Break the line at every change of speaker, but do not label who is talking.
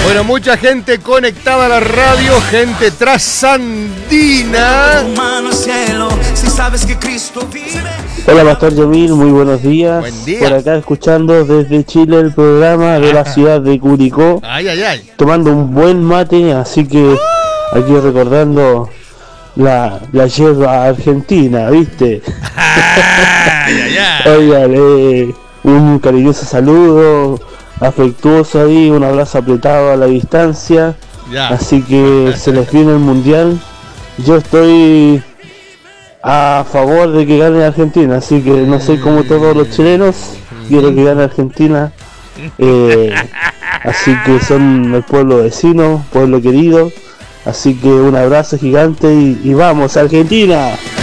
Bueno, mucha gente conectada a la radio, gente trasandina.
Hola Pastor Yamil, muy buenos días.
Buen día.
Por acá escuchando desde Chile el programa de la ciudad de Curicó.
Ay, ay, ay.
Tomando un buen mate, así que aquí recordando la yerba argentina, ¿viste?
Ay, ay, ay.
Óigale, un cariñoso saludo, afectuoso ahí, un abrazo apretado a la distancia.
Ya.
Así que se les viene el mundial. Yo estoy a favor de que gane Argentina, así que no soy como todos los chilenos, quiero que gane Argentina. Así que son el pueblo vecino, pueblo querido. Así que un abrazo gigante y vamos, Argentina.